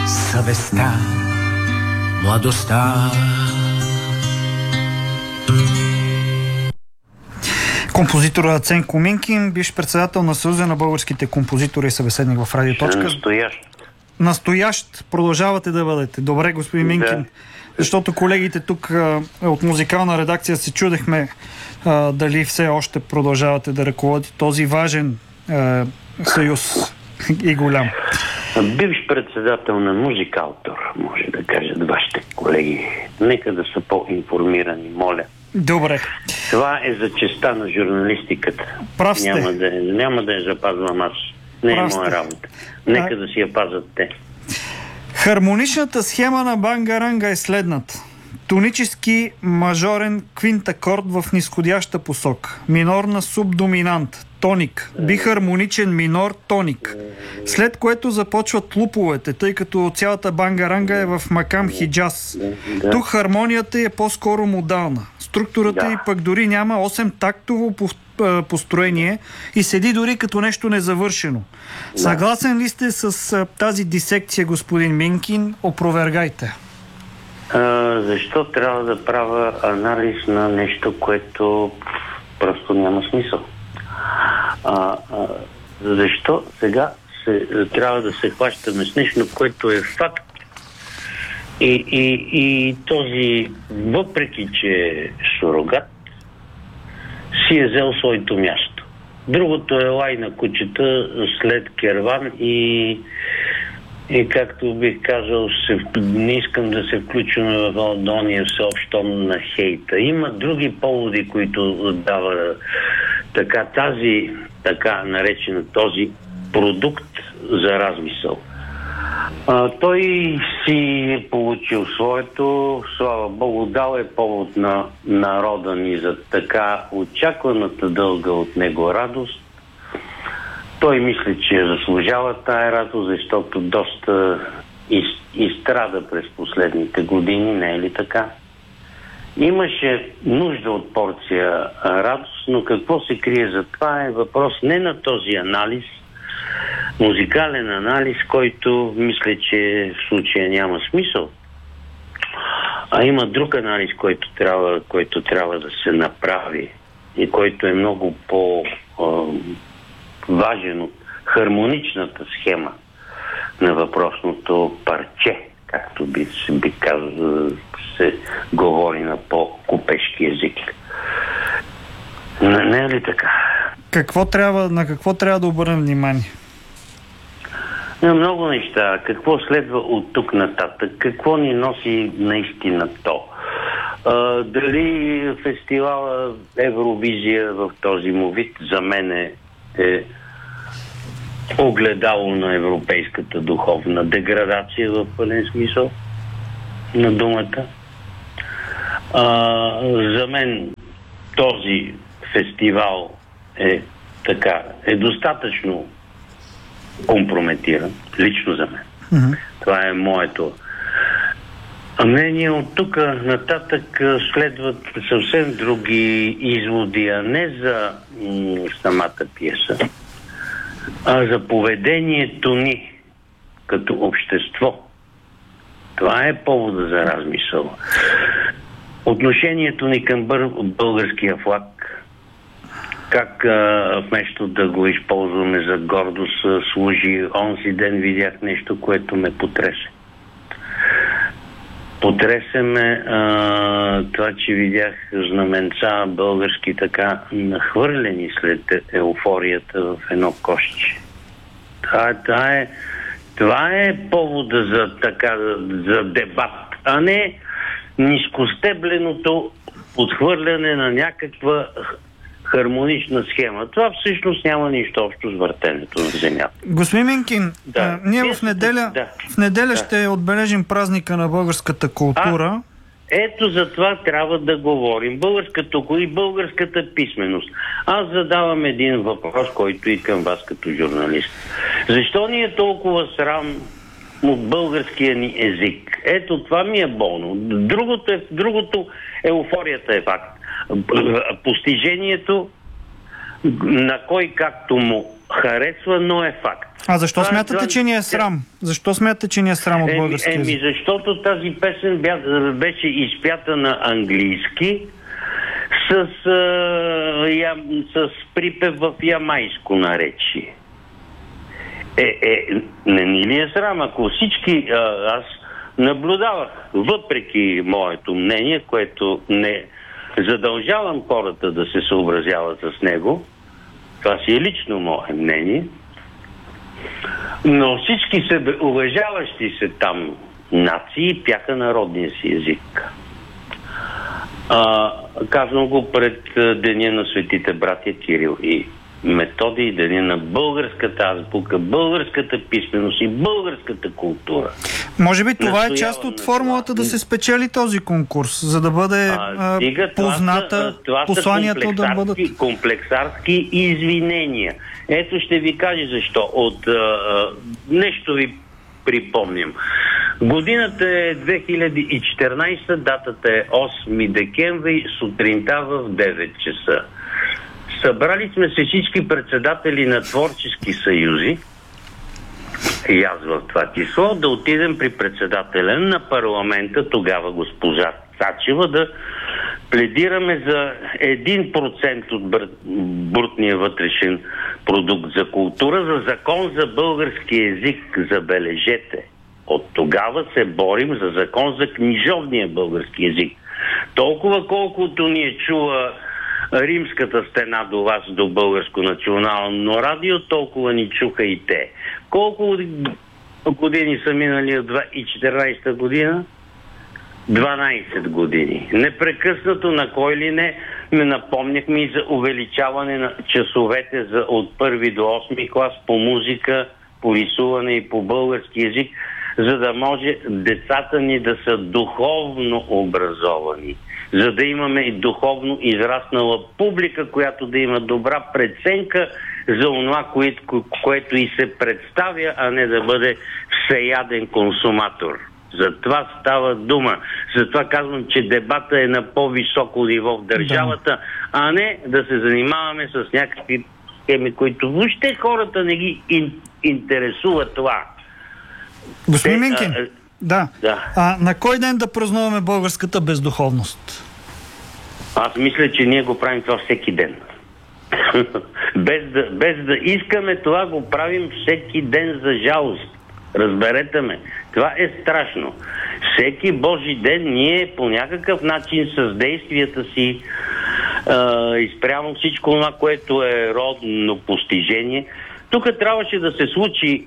съвестта, младостта. Композитора Ценко Минкин, бивш председател на Съюза на българските композитори и събеседник в Радио Точка. Настоящ продължавате да бъдете. Добре, господин Минкин. Да. Защото колегите тук от музикална редакция се чудехме дали все още продължавате да ръководите този важен съюз и голям. Бивш председател на Музикалтор, може да кажат вашите колеги. Нека да са по-информирани, моля. Добре. Това е за честа на журналистиката. Прав сте. Няма да я запазвам аз. Не е моя работа. Нека да си я пазят те. Хармоничната схема на Бангаранга е следната. Тонически мажорен квинтакорд в нисходяща посока. Минорна субдоминант. Тоник. Бихармоничен минор тоник. След което започват луповете, тъй като цялата Бангаранга е в макам хиджаз. Тук хармонията е по-скоро модална. Структурата и пък дори няма 8-тактово построение и седи дори като нещо незавършено. Съгласен ли сте с тази дисекция, господин Минкин? Опровергайте. Защо трябва да правя анализ на нещо, което просто няма смисъл? Защо сега трябва да се хващаме с нещо, което е факт и този, въпреки че е сурогат, си е взел своето място. Другото е лай на кучета след керван и както бих казал, не искам да се включвам в ония всеобщ тон на хейта. Има други поводи, които дава така наречен този продукт за размисъл. Той си е получил своето, слава Богу, дал е повод на народа ни за така очакваната дълга от него радост. Той мисли, че заслужава тая радост, защото доста изстрада през последните години, не е ли така? Имаше нужда от порция радост, но какво се крие за това е въпрос не на този анализ, музикален анализ, който мисля, че в случая няма смисъл. А има друг анализ, който трябва да се направи и който е много по-важен от хармоничната схема на въпросното парче, както би се говори на по-купешки език. Не е ли така? На какво трябва да обърнем внимание? Много неща. Какво следва от тук нататък? Какво ни носи наистина то? Дали фестивала Евровизия в този му вид за мен е огледало на европейската духовна деградация в пълен смисъл на думата? За мен този фестивал е достатъчно компрометиран, лично за мен. Това е моето мнение. От тук нататък следват съвсем други изводи, а не за самата пиеса, а за поведението ни като общество. Това е повода за размисъл. Отношението ни към българския флаг, как вместо да го използваме за гордост, служи. Онзи ден видях нещо, което ме потресе. Потресе ме това, че видях знаменца български така нахвърлени след еуфорията в едно кошче. Това е повода за дебат, а не нискостебленото подхвърляне на някаква хармонична схема. Това всъщност няма нищо общо с въртенето на земята. Господин Минкин, ние в неделя ще отбележим празника на българската култура. Ето за това трябва да говорим. Българската писменост. Аз задавам един въпрос, който и към вас като журналист. Защо ни е толкова срам от българския ни език? Ето това ми е болно. Другото еуфорията е факт. Постижението на кой както му харесва, но е факт. А защо смятате, че ни е срам? Защо смятате, че ни е срам от български език? Защото тази песен беше изпята на английски с припев в ямайско наречие. Не ни ли е срам? Ако всички... Аз наблюдавах, въпреки моето мнение, което не задължавам хората да се съобразяват с него, това си е лично мое мнение, но всички уважаващи се там нации пяха народния си език. Казвам го пред Деня на светите братя Кирил и Методий, Деня на българската азбука, българската писменост и българската култура. Може би това е част от формулата да се спечели този конкурс, за да бъде позната посланието да бъдат... комплексарски извинения. Ето ще ви кажа защо. Нещо ви припомням. Годината е 2014, датата е 8 декември, сутринта в 9 часа. Събрали сме се всички председатели на творчески съюзи, и аз в това число, да отидем при председателя на парламента, тогава госпожа Цачева, да пледираме за 1% от брутния вътрешен продукт за култура, за закон за български език, забележете. От тогава се борим за закон за книжовния български език. Толкова колкото ни е чула Римската стена до вас, до Българско национално радио, толкова ни чуха и те. Колко години са минали от 2014 година? 12 години. Непрекъснато, на кой ли не, ме напомняхме и за увеличаване на часовете от 1 до 8 клас по музика, по рисуване и по български език, за да може децата ни да са духовно образовани, за да имаме и духовно израснала публика, която да има добра преценка за това, което и се представя, а не да бъде всеяден консуматор. За това става дума. Затова казвам, че дебата е на по-високо ниво в държавата, а не да се занимаваме с някакви теми, които въобще хората не ги интересува това. Господин Минкин, да. На кой ден да празнуваме българската бездуховност? Аз мисля, че ние го правим това всеки ден. без да искаме това, го правим всеки ден, за жалост. Разберете ме. Това е страшно. Всеки Божи ден ние по някакъв начин с действията си изпрямо всичко това, което е родно постижение. Тук трябваше да се случи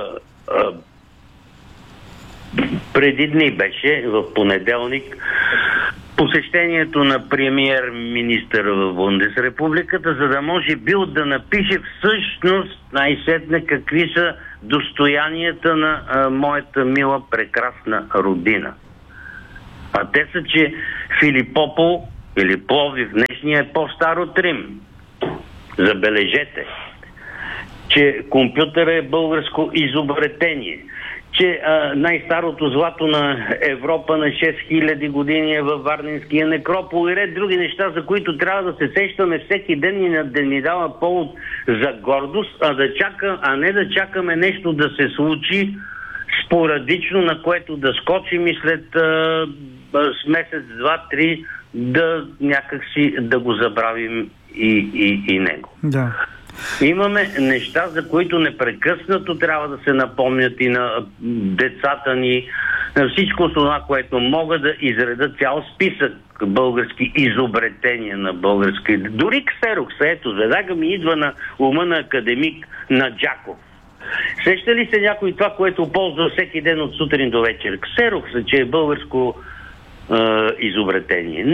преди дни беше, в понеделник, посещението на премиер-министър в Бундесрепубликата, за да може бил да напише всъщност най-сетне какви са достоянията на моята мила, прекрасна родина. А те са, че Филипопол или Пловдив днешния е по-стар от Рим. Забележете, че компютъра е българско изобретение, че най-старото злато на Европа на 6000 години е във Варненския некропол и ред други неща, за които трябва да се сещаме всеки ден и да ни дава повод за гордост, а не да чакаме нещо да се случи спорадично, на което да скочим и след месец, два, три някакси да го забравим и него. Да. Имаме неща, за които непрекъснато трябва да се напомнят и на децата ни, на всичко това, което могат да изредат цял списък български изобретения на български. Дори ксерокс, ето, веднага ми идва на ума на академик Наджаков. Сеща ли се някой това, което ползва всеки ден от сутрин до вечер? Ксерокс, че е българско изобретение.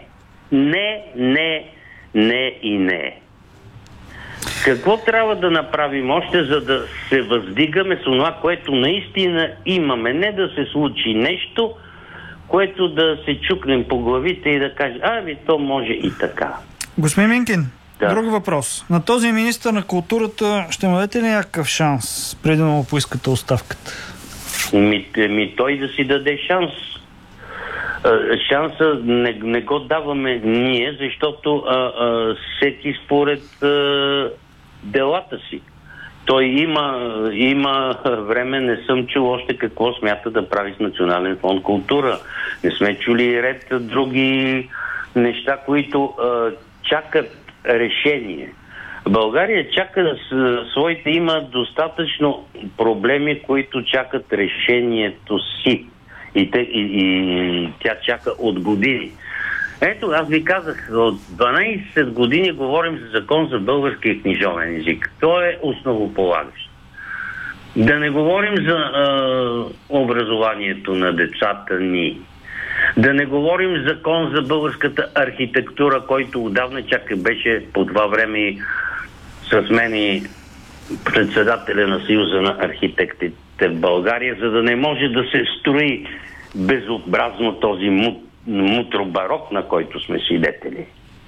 Не и не. Какво трябва да направим още, за да се въздигаме с това, което наистина имаме? Не да се случи нещо, което да се чукнем по главите и да кажем, то може и така. Господин Минкин, друг въпрос. На този министър на културата ще му дадете ли някакъв шанс, преди да му поискате оставката? Той да си даде шанс. Шанса не го даваме ние, защото всеки според делата си. Той има време, не съм чул още какво смята да прави с Национален фонд култура. Не сме чули ред други неща, които чакат решение. България чака своите, има достатъчно проблеми, които чакат решението си. И тя чака от години. Ето, аз ви казах, от 12 години говорим за закон за български книжовен език. Той е основополагащ. Да не говорим за образованието на децата ни. Да не говорим закон за българската архитектура, който отдавна чака беше по това време с мен и председателя на Съюза на архитектите в България, за да не може да се строи безобразно този мутробарок, на който сме свидетели.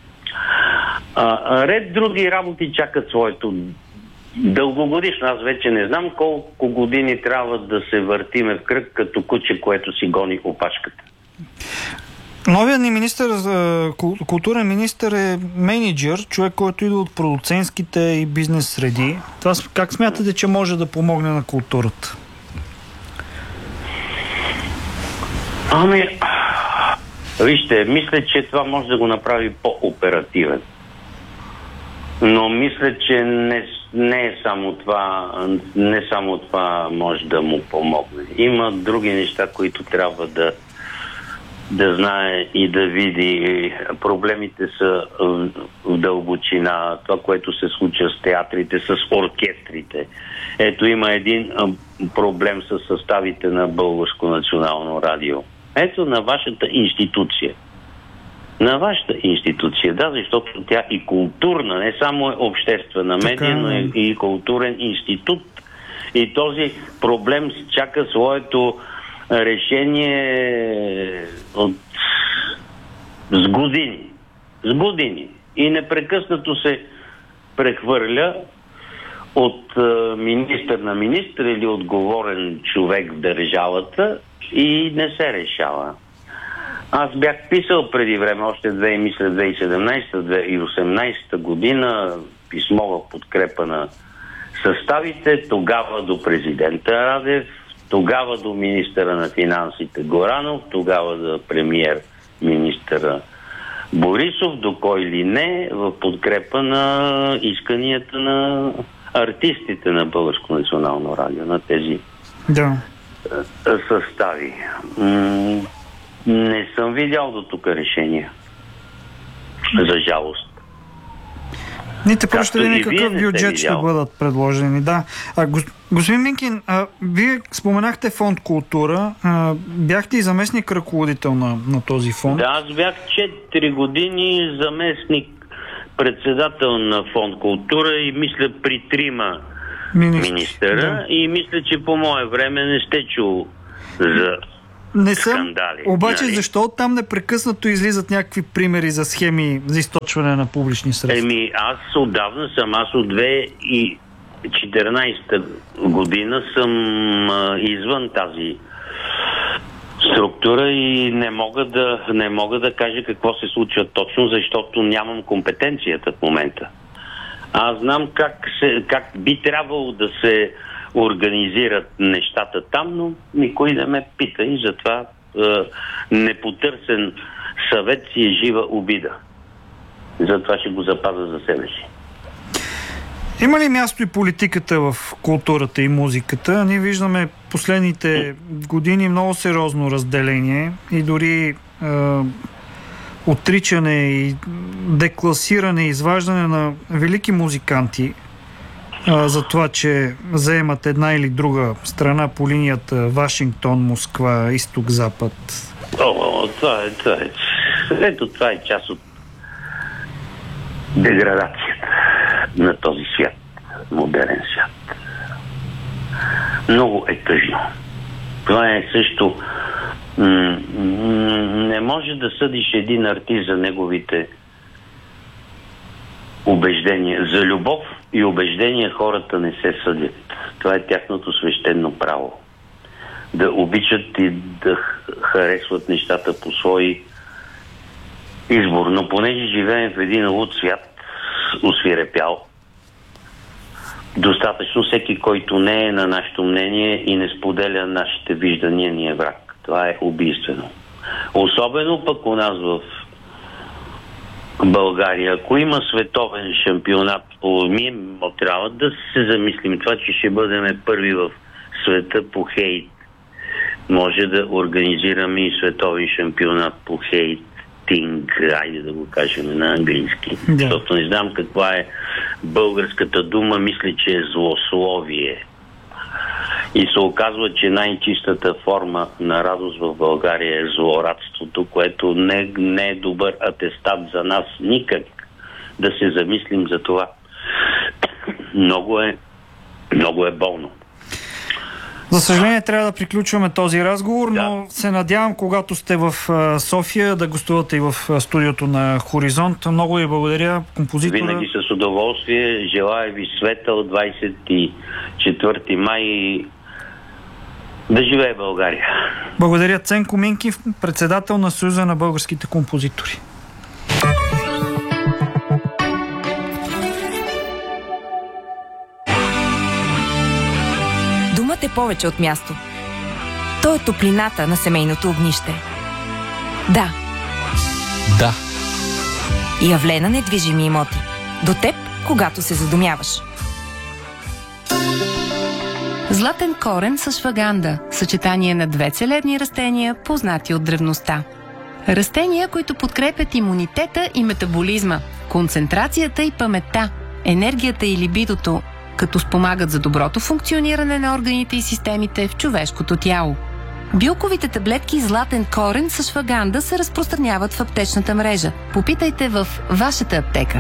Ред други работи чакат своето дългогодишно. Аз вече не знам колко години трябва да се въртиме в кръг като куче, което си гони опашката. Новият ни културен министър е мениджър, човек, който идва от продуцентските и бизнес среди. Това как смятате, че може да помогне на културата? Вижте, мисля, че това може да го направи по-оперативен. Но мисля, че не само това може да му помогне. Има други неща, които трябва да знае и да види. Проблемите са в дълбочина. Това, което се случва с театрите, с оркестрите. Ето, има един проблем с съставите на Българско национално радио. Ето, на вашата институция. На вашата институция, да, защото тя и културна, не само е обществена медия, но е и културен институт. И този проблем чака своето решение с години. С години. И непрекъснато се прехвърля от министър на министър или отговорен човек в държавата и не се решава. Аз бях писал преди време, още 2017-2018 година, писмо в подкрепа на съставите, тогава до президента Радев, тогава до министъра на финансите Горанов, тогава до премиер-министъра Борисов, до кой ли не, в подкрепа на исканията на артистите на Българско национално радио, на тези състави. Не съм видял до тук решение. За жалост. Нито просто какъв бюджет ще бъдат предложени. Да. Господин Минкин, вие споменахте фонд култура. Бяхте и заместник ръководител на този фонд. Да, аз бях 4 години заместник председател на фонд култура и мисля при 3 министъра. Да. И мисля, че по мое време не сте чул за скандали. Обаче защо оттам непрекъснато излизат някакви примери за схеми за източване на публични средства? Аз отдавна съм. Аз от 2014 година съм извън тази структура и не мога да кажа какво се случва точно, защото нямам компетенцията в момента. Аз знам как би трябвало да се организират нещата там, но никой не ме пита и затова непотърсен съвет си е жива обида. Затова ще го запазя за себе си. Има ли място и политиката в културата и музиката? Ние виждаме последните години много сериозно разделение и дори отричане и декласиране, изваждане на велики музиканти за това, че заемат една или друга страна по линията Вашингтон, Москва, Изток-Запад. Това е част от деградацията на този свят, модерен свят. Много е тъжно. Това е също... не може да съдиш един артист за неговите убеждения. За любов и убеждения хората не се съдят. Това е тяхното свещено право. Да обичат и да харесват нещата по свой избор. Но понеже живеем в един луд свят, освирепял, достатъчно. Всеки, който не е на нашето мнение и не споделя нашите виждания, ни е враг. Това е убийствено. Особено пък у нас в България. Ако има световен шампионат по трябва да се замислим това, че ще бъдем първи в света по хейт. Може да организираме и световен шампионат по хейтинг, айде да го кажем на английски. Да. Защото не знам каква е българската дума, мисля, че е злословие. И се оказва, че най-чистата форма на радост в България е злорадството, което не е добър атестат за нас никак да се замислим за това. Много е болно. За съжаление трябва да приключваме този разговор, но се надявам, когато сте в София, да гостувате и в студиото на Хоризонт. Много ви благодаря, композитора. Винаги с удоволствие. Желая ви светъл 24 май и да живее България. Благодаря. Ценко Минкив, председател на Съюза на българските композитори. Думът е повече от място. То е топлината на семейното огнище. Да. Да. Явление на недвижими имоти. До теб, когато се задумяваш. Златен корен с шваганда. Съчетание на две целебни растения, познати от древността. Растения, които подкрепят имунитета и метаболизма, концентрацията и паметта, енергията и либидото, като спомагат за доброто функциониране на органите и системите в човешкото тяло. Билковите таблетки Златен корен с шваганда се разпространяват в аптечната мрежа. Попитайте в вашата аптека.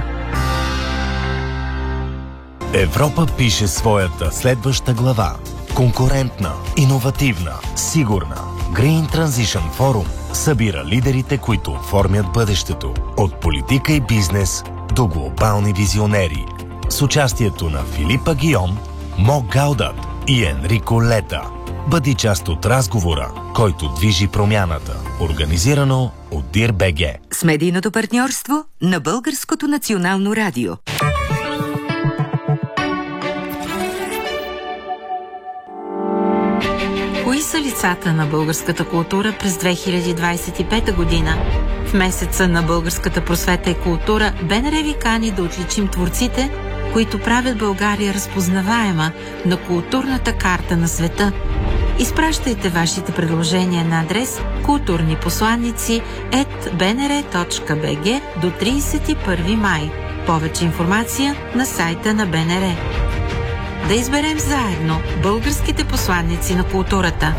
Европа пише своята следваща глава. Конкурентна, иновативна, сигурна. Green Transition Forum събира лидерите, които оформят бъдещето. От политика и бизнес до глобални визионери. С участието на Филипа Гийом, Мо Гаудат и Енрико Лета. Бъди част от разговора, който движи промяната. Организирано от Дир.бг. С медийното партньорство на Българското национално радио. Кои са лицата на българската култура през 2025 година? В месеца на българската просвета и култура БНР ви кани да отличим творците, които правят България разпознаваема на културната карта на света. Изпращайте вашите предложения на адрес kulturnipосланици@bnr.bg до 31 май. Повече информация на сайта на БНР. Да изберем заедно българските посланици на културата.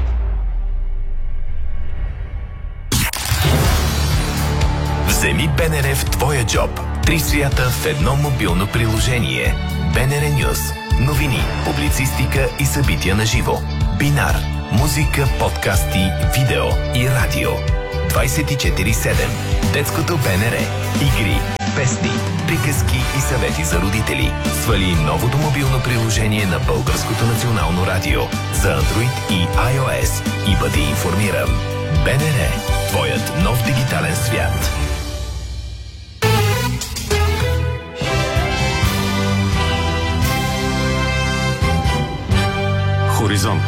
Вземи БНР в твоя джоб. 3 свята в едно мобилно приложение. БНР Нюз. Новини, публицистика и събития на живо. Бинар. Музика, подкасти, видео и радио. 24/7. Детското БНР. Игри, песни, приказки и съвети за родители. Свали новото мобилно приложение на Българското национално радио за Android и iOS и бъди информиран. БНР. Твоят нов дигитален свят. Хоризонт.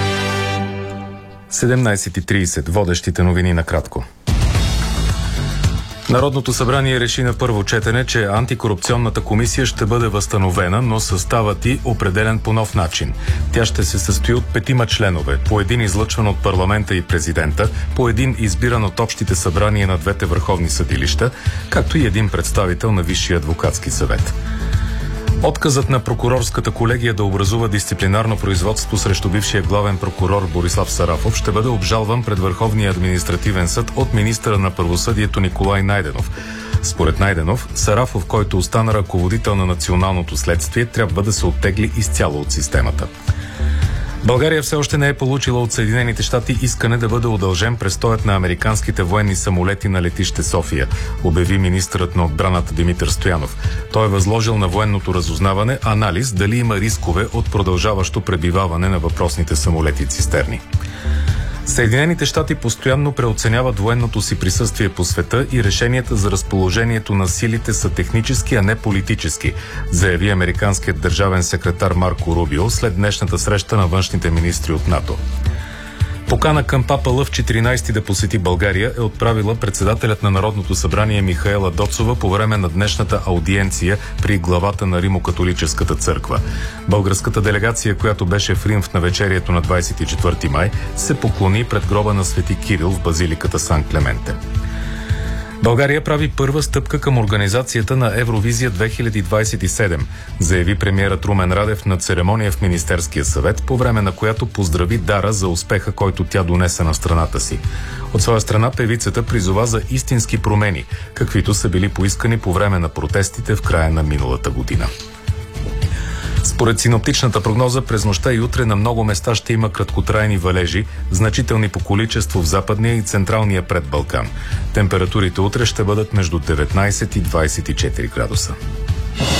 17:30. Водещите новини накратко. Народното събрание реши на първо четене, че антикорупционната комисия ще бъде възстановена, но съставът й определен по нов начин. Тя ще се състои от 5 членове, по един излъчван от парламента и президента, по един избиран от общите събрания на двете върховни съдилища, както и един представител на Висшия адвокатски съвет. Отказът на прокурорската колегия да образува дисциплинарно производство срещу бившия главен прокурор Борислав Сарафов ще бъде обжалван пред Върховния административен съд от министъра на правосъдието Николай Найденов. Според Найденов, Сарафов, който остана ръководител на националното следствие, трябва да се оттегли изцяло от системата. България все още не е получила от Съединените щати искане да бъде удължен престоят на американските военни самолети на летище София, обяви министърът на отбраната Димитър Стоянов. Той е възложил на военното разузнаване анализ дали има рискове от продължаващо пребиваване на въпросните самолети цистерни. Съединените щати постоянно преоценяват военното си присъствие по света и решенията за разположението на силите са технически, а не политически, заяви американският държавен секретар Марко Рубио след днешната среща на външните министри от НАТО. Покана към папа Лъв 14 да посети България е отправила председателят на Народното събрание Михаела Доцова по време на днешната аудиенция при главата на Римокатолическата църква. Българската делегация, която беше в Рим в навечерието на 24 май, се поклони пред гроба на свети Кирил в базиликата Сан Клементе. България прави първа стъпка към организацията на Евровизия 2027, заяви премиерът Румен Радев на церемония в Министерския съвет, по време на която поздрави Дара за успеха, който тя донесе на страната си. От своя страна певицата призова за истински промени, каквито са били поискани по време на протестите в края на миналата година. Според синоптичната прогноза, през нощта и утре на много места ще има краткотрайни валежи, значителни по количество в западния и централния предбалкан. Температурите утре ще бъдат между 19 и 24 градуса.